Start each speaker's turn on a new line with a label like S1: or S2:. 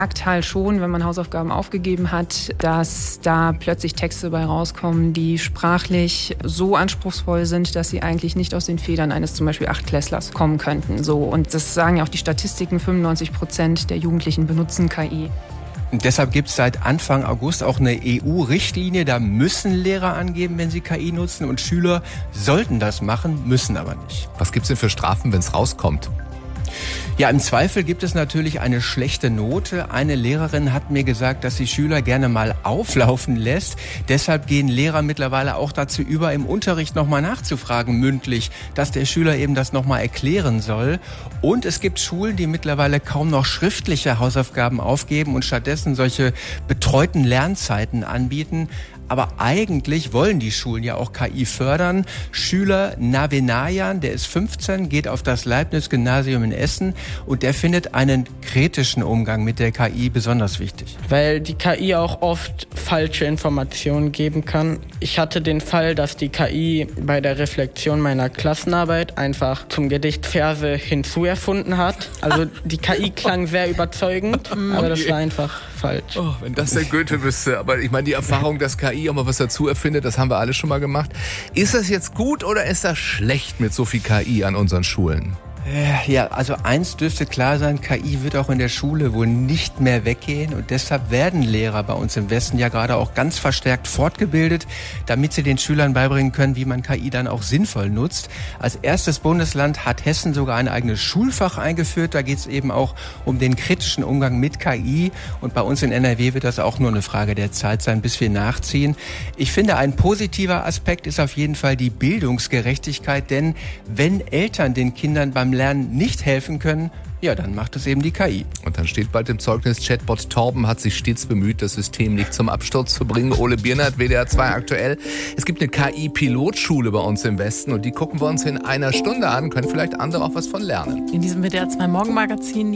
S1: merkt halt schon, wenn man Hausaufgaben aufgegeben hat, dass da plötzlich Texte bei rauskommen, die sprachlich so anspruchsvoll sind, dass sie eigentlich nicht aus den Federn eines zum Beispiel Achtklässlers kommen könnten. So. Und das sagen ja auch die Statistiken, 95% der Jugendlichen benutzen KI.
S2: Und deshalb gibt es seit Anfang August auch eine EU-Richtlinie. Da müssen Lehrer angeben, wenn sie KI nutzen. Und Schüler sollten das machen, müssen aber nicht.
S3: Was gibt's denn für Strafen, wenn es rauskommt?
S2: Ja, im Zweifel gibt es natürlich eine schlechte Note. Eine Lehrerin hat mir gesagt, dass sie Schüler gerne mal auflaufen lässt. Deshalb gehen Lehrer mittlerweile auch dazu über, im Unterricht nochmal nachzufragen, mündlich, dass der Schüler eben das nochmal erklären soll. Und es gibt Schulen, die mittlerweile kaum noch schriftliche Hausaufgaben aufgeben und stattdessen solche betreuten Lernzeiten anbieten. Aber eigentlich wollen die Schulen ja auch KI fördern. Schüler Navenayan, der ist 15, geht auf das Leibniz-Gymnasium in Essen und der findet einen kritischen Umgang mit der KI besonders wichtig.
S4: Weil die KI auch oft falsche Informationen geben kann. Ich hatte den Fall, dass die KI bei der Reflexion meiner Klassenarbeit einfach zum Gedicht Verse hinzuerfunden hat. Also die KI klang sehr überzeugend, aber das war einfach falsch.
S3: Oh, wenn das der Goethe wüsste. Aber ich meine, die Erfahrung, dass KI auch mal was dazu erfindet, das haben wir alle schon mal gemacht. Ist das jetzt gut oder ist das schlecht mit so viel KI an unseren Schulen?
S2: Ja, also eins dürfte klar sein, KI wird auch in der Schule wohl nicht mehr weggehen und deshalb werden Lehrer bei uns im Westen ja gerade auch ganz verstärkt fortgebildet, damit sie den Schülern beibringen können, wie man KI dann auch sinnvoll nutzt. Als erstes Bundesland hat Hessen sogar ein eigenes Schulfach eingeführt, da geht es eben auch um den kritischen Umgang mit KI und bei uns in NRW wird das auch nur eine Frage der Zeit sein, bis wir nachziehen. Ich finde, ein positiver Aspekt ist auf jeden Fall die Bildungsgerechtigkeit, denn wenn Eltern den Kindern beim Lernen nicht helfen können, ja, dann macht es eben die KI.
S3: Und dann steht bald im Zeugnis, Chatbot Torben hat sich stets bemüht, das System nicht zum Absturz zu bringen. Ole Biernert, WDR 2 aktuell. Es gibt eine KI-Pilotschule bei uns im Westen und die gucken wir uns in einer Stunde an, können vielleicht andere auch was von lernen.
S5: In diesem WDR 2 Morgenmagazin